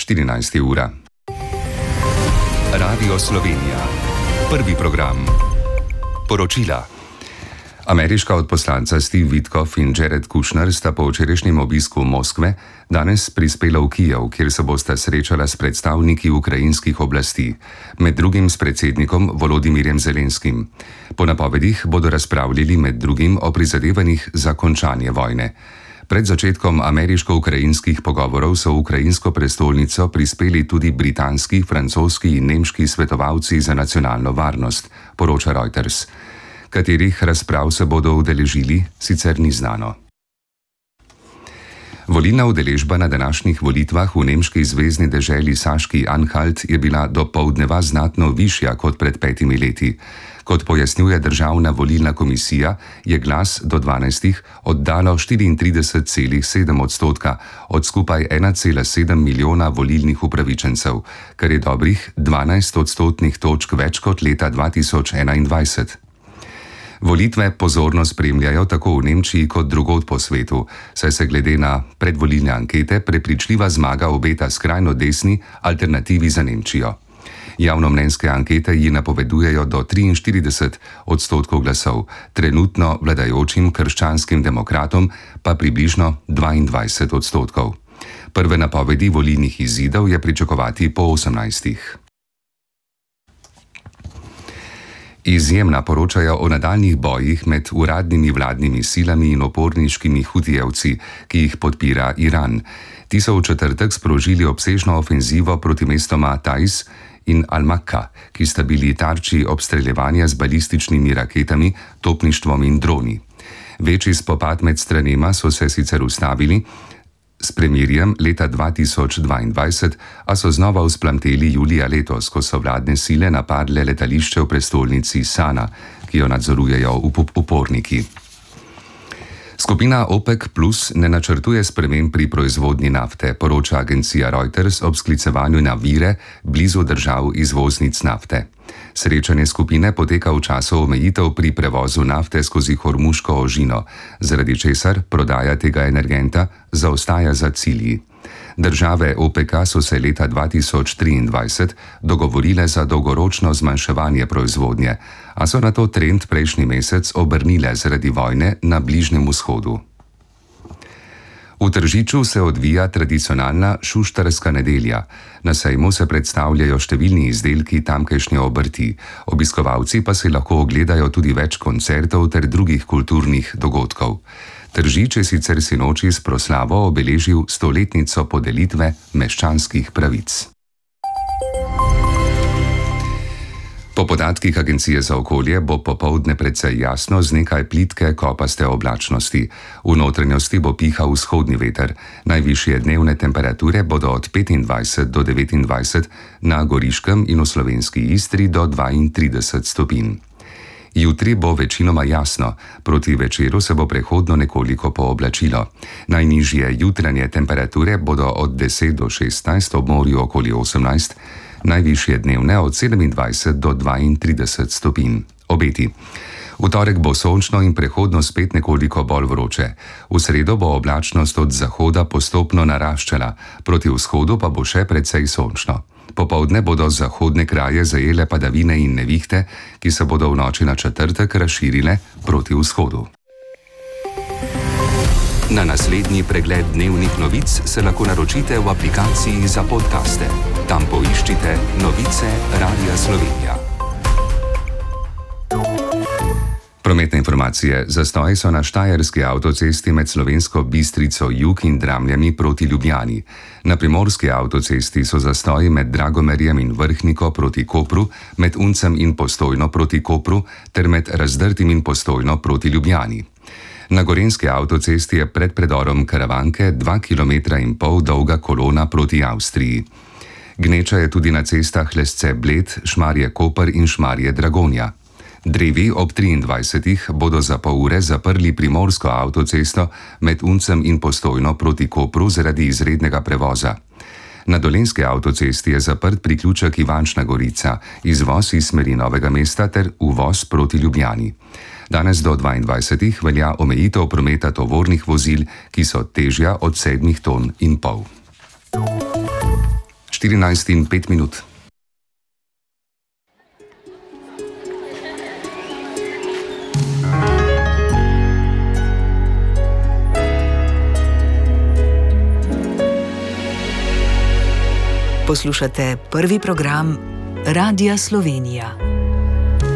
14. ura. Radio Slovenija. Prvi program. Poročila. Ameriška odposlanca Steve Witkoff in Jared Kushner sta po včerajšnjem obisku Moskve danes prispela v Kijev, kjer se bosta srečala s predstavniki ukrajinskih oblasti, med drugim s predsednikom Volodimirjem Zelenskim. Po napovedih bodo razpravljali med drugim o prizadevanjih za končanje vojne. Pred začetkom ameriško-ukrajinskih pogovorov so v ukrajinsko prestolnico prispeli tudi britanski, francoski in nemški svetovalci za nacionalno varnost, poroča Reuters. Katerih razprav se bodo udeležili, sicer ni znano. Volilna udeležba na današnjih volitvah v nemški zvezni deželi Saški-Anhalt je bila do poldneva znatno višja kot pred 5 leti. Kot pojasnjuje Državna volilna komisija, je glas do 12. oddalo 34,7% od skupaj 1,7 milijona volilnih upravičencev, kar je dobrih 12 odstotnih točk več kot leta 2021. Volitve pozorno spremljajo tako v Nemčiji kot drugod po svetu, saj se glede na predvolilne ankete prepričljiva zmaga obeta skrajno desni Alternativi za Nemčijo. Javnomnenjske ankete ji napovedujejo do 43% glasov, trenutno vladajočim krščanskim demokratom pa približno 22%. Prve napovedi volilnih izidov je pričakovati po 18. Izjemna poročajo o nadaljnjih bojih med uradnimi vladnimi silami in oporniškimi Hutijevci, ki jih podpira Iran. Ti so v četrtek sprožili obsežno ofenzivo proti mestoma Taiz in Al-Makka, ki sta bili tarči obstreljevanja z balističnimi raketami, topništvom in droni. Večji spopad med stranema so se sicer ustavili s premirjem leta 2022, a so znova vzplamteli julija letos, ko so vladne sile napadle letališče v prestolnici Sana, ki jo nadzorujejo uporniki. Skupina OPEC Plus ne načrtuje sprememb pri proizvodnji nafte, poroča agencija Reuters ob sklicevanju na vire blizu držav izvoznic nafte. Srečanje skupine poteka v času omejitev pri prevozu nafte skozi Hormuško ožino, zaradi česar prodaja tega energenta zaostaja za cilji. Države OPEC so se leta 2023 dogovorile za dolgoročno zmanjševanje proizvodnje, a so na to trend prejšnji mesec obrnile zaradi vojne na Bližnjem vzhodu. V Tržiču se odvija tradicionalna šuštarska nedelja. Na sejmu se predstavljajo številni izdelki tamkajšnje obrti, obiskovalci pa si lahko ogledajo tudi več koncertov ter drugih kulturnih dogodkov. Tržič je sicer sinoči s proslavo obeležil 100-letnico podelitve meščanskih pravic. Po podatkih Agencije za okolje bo popoldne precej jasno z nekaj plitke kopaste oblačnosti. V notranjosti bo pihal vzhodni veter. Najvišje dnevne temperature bodo od 25 do 29, na Goriškem in v slovenski Istri do 32 stopinj. Jutri bo večinoma jasno, proti večeru se bo prehodno nekoliko pooblačilo. Najnižje jutranje temperature bodo od 10 do 16, ob morju okoli 18, najvišje dnevne od 27 do 32 stopinj. Obeti. V torek bo sončno in prehodno spet nekoliko bolj vroče. V sredo bo oblačnost od zahoda postopno naraščala, proti vzhodu pa bo še precej sončno. Popoldne bodo zahodne kraje zajele padavine in nevihte, ki se bodo v noči na četrtek razširile proti vzhodu. Na naslednji pregled dnevnih novic se lahko naročite v aplikaciji za podcaste. Tam poiščite Novice Radia Slovenija. Prometne informacije. Zastoji so na štajerski avtocesti med Slovensko Bistrico jug in Dramljami proti Ljubljani. Na primorski avtocesti so zastoji med Dragomerjem in Vrhniko proti Kopru, med Uncem in Postojno proti Kopru ter med Razdrtim in Postojno proti Ljubljani. Na gorenjski avtocesti je pred predorom Karavanke 2,5 km dolga kolona proti Avstriji. Gneča je tudi na cestah Lesce-Bled, Šmarje-Koper in Šmarje-Dragonja. Drevi ob 23. bodo za pol ure zaprli primorsko avtocesto med Uncem in Postojno proti Kopru zaradi izrednega prevoza. Na dolenjski avtocesti je zaprt priključek Ivančna Gorica, izvoz iz smeri Novega mesta ter uvoz proti Ljubljani. Danes do 22. velja omejitev prometa tovornih vozil, ki so težja od 7,5 ton. 14:05. Poslušate prvi program Radia Slovenija.